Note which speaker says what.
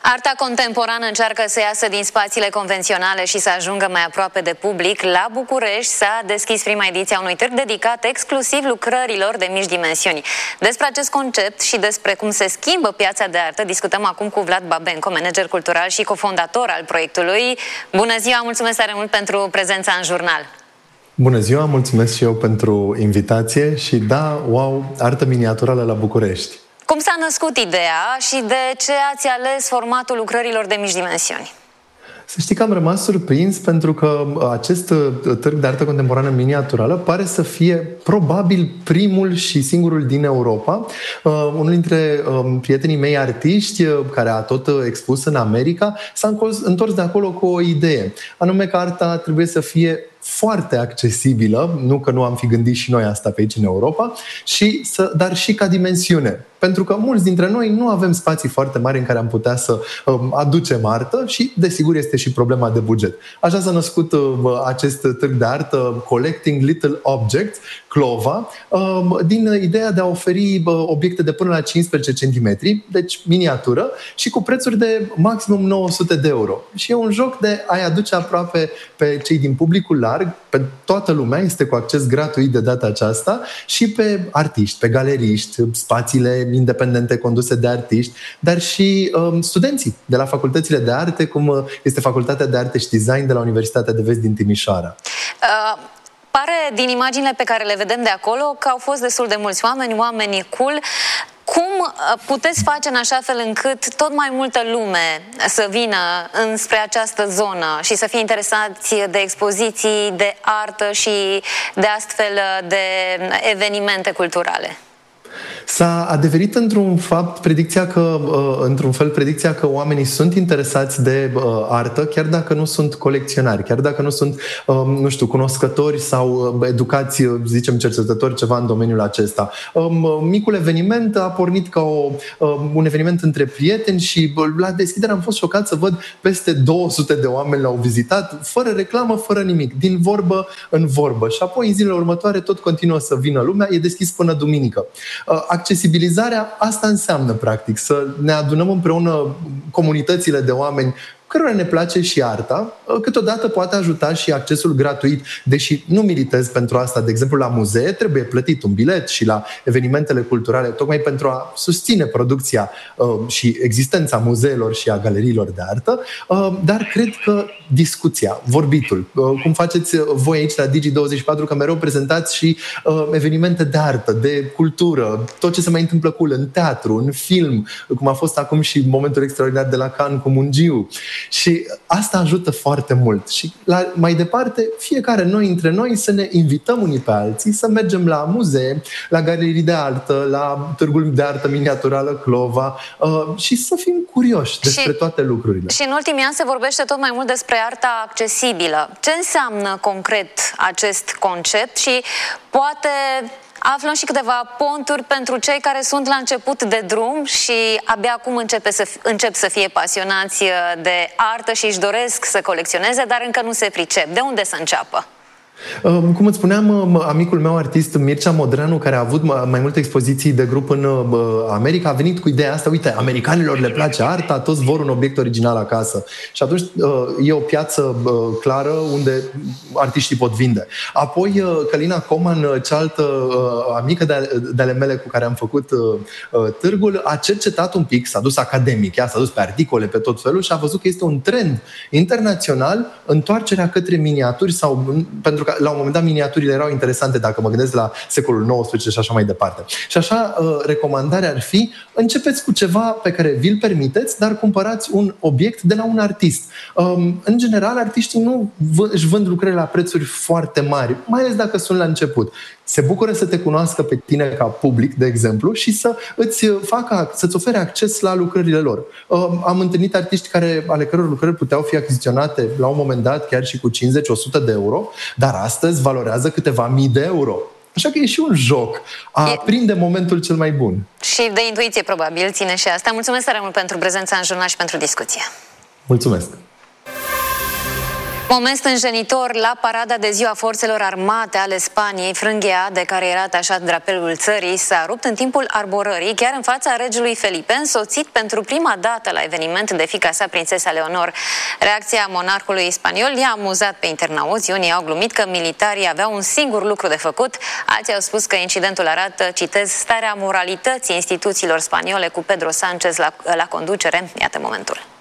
Speaker 1: Arta contemporană încearcă să iasă din spațiile convenționale și să ajungă mai aproape de public. La București s-a deschis prima ediție a unui târg dedicat exclusiv lucrărilor de mici dimensiuni. Despre acest concept și despre cum se schimbă piața de artă discutăm acum cu Vlad Babenco, manager cultural și cofondator al proiectului. Bună ziua, mulțumesc tare mult pentru prezența în jurnal.
Speaker 2: Bună ziua, mulțumesc și eu pentru invitație și da, wow, artă miniaturală la București.
Speaker 1: Cum s-a născut ideea și de ce ați ales formatul lucrărilor de mici dimensiuni?
Speaker 2: Să știi că am rămas surprins pentru că acest târg de artă contemporană miniaturală pare să fie probabil primul și singurul din Europa. Unul dintre prietenii mei artiști, care a tot expus în America, s-a întors de acolo cu o idee, anume că arta trebuie să fie foarte accesibilă, nu că nu am fi gândit și noi asta pe aici în Europa, dar și ca dimensiune. Pentru că mulți dintre noi nu avem spații foarte mari în care am putea să aducem artă și, desigur, este și problema de buget. Așa s-a născut acest târg de artă Collecting Little Objects, CLOVA, din ideea de a oferi obiecte de până la 15 cm, deci miniatură, și cu prețuri de maximum 900 de euro. Și e un joc de a-i aduce aproape pe cei din publicul larg, pe toată lumea, este cu acces gratuit de data aceasta, și pe artiști, pe galeriști, spațiile independente conduse de artiști, dar și studenții de la facultățile de arte, cum este Facultatea de Arte și Design de la Universitatea de Vest din Timișoara.
Speaker 1: Pare din imaginile pe care le vedem de acolo că au fost destul de mulți oameni cool. Cum puteți face în așa fel încât tot mai multă lume să vină înspre această zonă și să fie interesați de expoziții, de artă și de astfel de evenimente culturale?
Speaker 2: S-a adeverit într-un fel predicția că oamenii sunt interesați de artă, chiar dacă nu sunt colecționari, chiar dacă nu sunt, cunoscători sau educați, zicem, cercetători ceva în domeniul acesta. Micul eveniment a pornit ca un eveniment între prieteni și la deschidere am fost șocat să văd peste 200 de oameni l-au vizitat, fără reclamă, fără nimic, din vorbă în vorbă. Și apoi, în zilele următoare, tot continuă să vină lumea, e deschis până duminică. Accesibilizarea, asta înseamnă, practic, să ne adunăm împreună comunitățile de oameni cărora ne place și arta. Câteodată poate ajuta și accesul gratuit, deși nu militez pentru asta. De exemplu, la muzee trebuie plătit un bilet și la evenimentele culturale, tocmai pentru a susține producția și existența muzeelor și a galeriilor de artă. Dar cred că discuția, vorbitul, cum faceți voi aici la Digi24, că mereu prezentați și evenimente de artă, de cultură, tot ce se mai întâmplă cool în teatru, în film, cum a fost acum și momentul extraordinar de la Cannes cu Mungiu. Și asta ajută foarte mult. Și mai departe, fiecare între noi să ne invităm unii pe alții, să mergem la muzee, la galerii de artă, la târgul de artă miniaturală CLOVA și să fim curioși despre toate lucrurile.
Speaker 1: Și în ultimii ani se vorbește tot mai mult despre arta accesibilă. Ce înseamnă concret acest concept și poate aflăm și câteva ponturi pentru cei care sunt la început de drum și abia acum încep să fie pasionați de artă și își doresc să colecționeze, dar încă nu se pricep. De unde să înceapă?
Speaker 2: Cum îți spuneam, amicul meu artist Mircea Modreanu, care a avut mai multe expoziții de grup în America, a venit cu ideea asta: uite, americanilor le place arta, toți vor un obiect original acasă. Și atunci e o piață clară unde artiștii pot vinde. Apoi Călina Coman, cealaltă amică de ale mele cu care am făcut târgul, a cercetat un pic, s-a dus academic, s-a dus pe articole, pe tot felul și a văzut că este un trend internațional întoarcerea către miniaturi, pentru că la un moment dat miniaturile erau interesante, dacă mă gândesc la secolul XIX și așa mai departe. Și așa, recomandarea ar fi: începeți cu ceva pe care vi-l permiteți, dar cumpărați un obiect de la un artist. În general, artiștii nu își vând lucrările la prețuri foarte mari, mai ales dacă sunt la început. Se bucură să te cunoască pe tine ca public, de exemplu, și să-ți ofere acces la lucrările lor. Am întâlnit artiști ale căror lucrări puteau fi achiziționate la un moment dat chiar și cu 50-100 de euro, dar astăzi valorează câteva mii de euro. Așa că e și un joc a prinde momentul cel mai bun.
Speaker 1: Și de intuiție, probabil, ține și asta. Mulțumesc tare mult pentru prezența în jurnal și pentru discuție.
Speaker 2: Mulțumesc!
Speaker 1: Moment stânjenitor la parada de ziua Forțelor Armate ale Spaniei. Frânghia de care era atașat drapelul țării s-a rupt în timpul arborării, chiar în fața regelui Felipe, însoțit pentru prima dată la eveniment de fiica sa, prințesa Leonor. Reacția monarhului spaniol i-a amuzat pe internauți. Unii au glumit că militarii aveau un singur lucru de făcut, alții au spus că incidentul arată, citez, starea moralității instituțiilor spaniole cu Pedro Sánchez la conducere. Iată momentul.